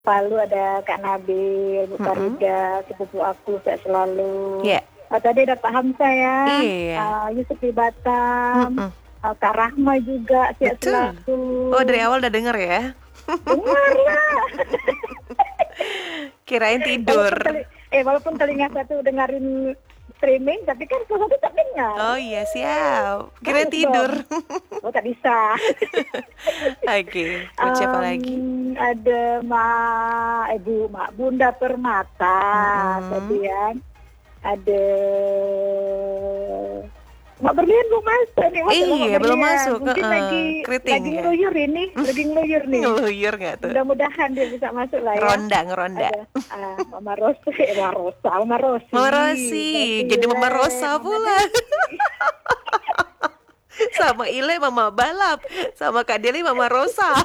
Palu ada Kak Nabil, Bu Mm-mm. Farida, sepupu aku sehat selalu. Ya. Tadi ada Pak Hamzah ya, Iya. Yusuf di Batam, Mm-mm. Kak Rahma juga sehat Betul. selalu. Oh, dari awal udah denger ya? Dengar lah. Kirain tidur. Walaupun telinga satu dengerin streaming, tapi kan kalau satu tak dengar. Oh iya, siap. Kirain Harus tidur. dong. Oh, tak bisa. Oke, buat siapa lagi? Ada Mak Bunda Permata, kemudian ada Mak Berlian belum masuk nih, masuk Iya, Mak belum Berlian. masuk. Mungkin Keriting lagi ya? ngeluyur ini, lagi ngeluyur nih. Ngeluyur nggak tuh? Mudah-mudahan dia bisa masuk lah ya. Ngeronda. Ada Mama Rosi. Mama Rosi, jadi Mama Rosa pula. Sama Ile Mama Balap, sama Kak Deli Mama Rosa.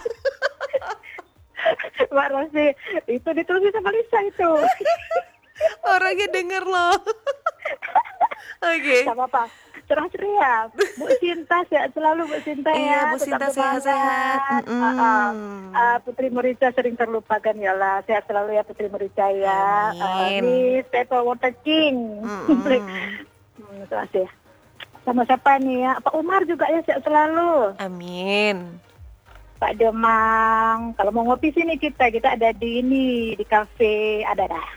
Mbak Rosi, itu ditulis sama Lisa itu. Orangnya denger loh. Oke. Sama apa? Cerah ceria. Bu Sinta sehat selalu Bu Sinta Iya, ya. Bu Sinta Tetap sehat-sehat. semangat. Putri Merica sering terlupakan ya lah. Sehat selalu ya Putri Merica ya. Amin. Ini Stephen Water King. Terima kasih. Sama siapa nih ya? Pak Umar juga ya sehat selalu. Amin. Pak Demang, kalau mau ngopi sini kita ada di ini, di kafe, ada dah.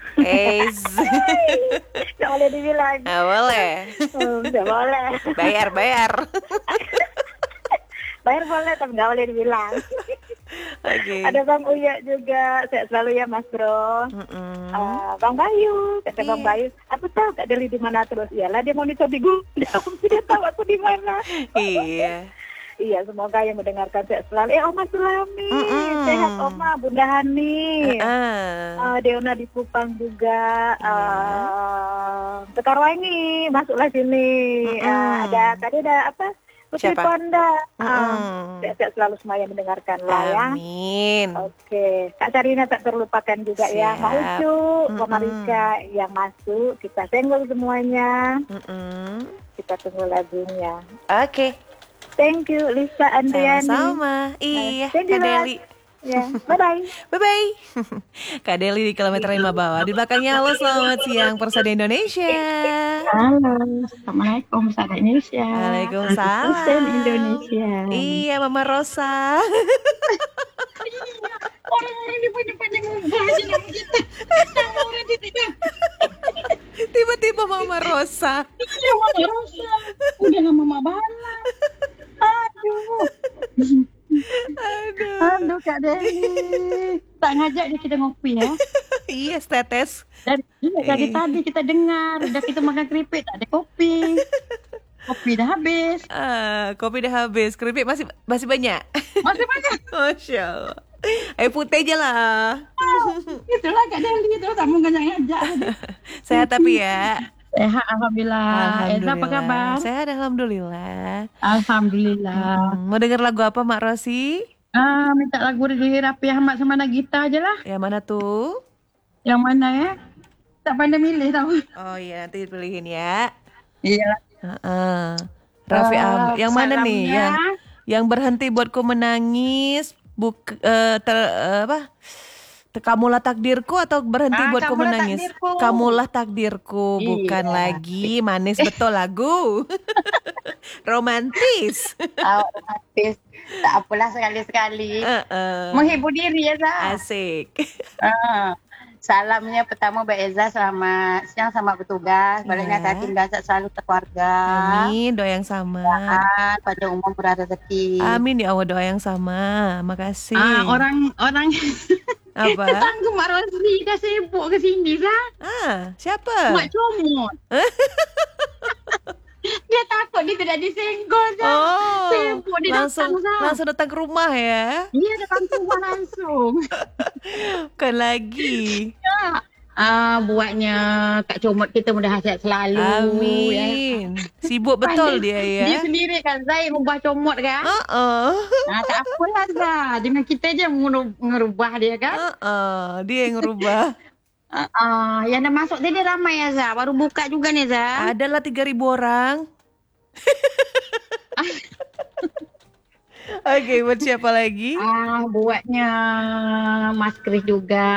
Nggak boleh dibilang. Nggak boleh. Nggak boleh. Bayar. Bayar boleh, tapi nggak boleh dibilang. Oke. Ada Bang Uya juga, sehat selalu ya Mas Bro. Bang Bayu, kata Bang Bayu, aku tahu Kak Deli di mana terus. Iyalah dia monitor di Google, dia tahu aku di mana. Iya. Iya, semoga yang mendengarkan sehat selalu. Oma Sulami, sehat Oma, Bunda Hani, Deona di Kupang juga, Sekarwangi, masuklah sini. Tadi ada apa? Putri Ponda. Sehat selalu semua yang mendengarkan lah ya. Amin. Oke, Kak Sarina tak terlupakan juga ya. Mak Ucu, Mama Rika yang masuk, kita senggol semuanya. Kita tunggu lagunya. Oke. Thank you Lisa Andriani. Sama-sama. Iya, Kak Deli. Ya, bye-bye. Bye-bye. Kak Deli di kilometer 5 bawah. Di belakangnya, halo selamat siang Persada Indonesia. Halo, Assalamualaikum Persada Indonesia. Waalaikumsalam. Hussein Indonesia. Iya, Mama Rosa. Orang-orang di panjang-panjang ngubah aja nama kita. Nama orang tidak. Tiba-tiba Mama Rosa. Iya, Mama Rosa. Udah nama Mama Bala. Aduh Kak Deli. Tak ngajak dia kita ngopi ya. Iya, tetes. Dari tadi kita dengar, udah kita makan keripik tak ada kopi. Kopi dah habis. Kopi udah habis, keripik masih banyak. Masih banyak. Masya Allah. Ayo putih aja lah. Itulah Kak Deli itu, tak mau ngajak-ngajak. Sehat tapi ya. Sehat Alhamdulillah. Eza apa kabar? Sehat Alhamdulillah. Alhamdulillah. Mau denger lagu apa Mak Rosi? Minta lagu dari Raffi Ahmad sama Nagita aja lah. Yang mana tuh? Yang mana ya? Tak pandai milih tau. Oh iya, nanti pilihin ya. Iya. Raffi Ahmad. Yang mana salamnya. nih? Yang berhenti buatku menangis. Kamulah takdirku atau berhenti buatku menangis? Takdirku. Kamulah takdirku, bukan lagi manis betul lagu. Romantis. Romantis. Tak apalah sekali-sekali. Menghibur diri ya Zah. Asik. Salamnya pertama Mbak Eza selamat siang sama petugas. Baliknya saya tinggal selalu keluarga. Amin, doa yang sama. Panjang umur murah rezeki. Amin ya Allah, doa yang sama. Makasih. Orang apa? Tanggung Mak Rosli dah sibuk ke sini Zah. Siapa? Mak Comot. Dia takut dia tidak disenggol Zah. Sibuk dia langsung datang ke rumah ya. Iya, datang ke rumah langsung. Bukan lagi. Buatnya Kak Comot kita mudah sehat selalu. Amin. Ya. Sibuk betul dia ya. Dia sendiri kan Zai rubah Comot kan. Tak apalah Zah. Dengan kita je ngerubah dia kan. Dia yang ngerubah. Yang dah masuk dia ramai ya Zah. Baru buka juga nih Zah. Adalah 3.000 orang. Oke, buat siapa lagi? Buatnya Mas Kris juga.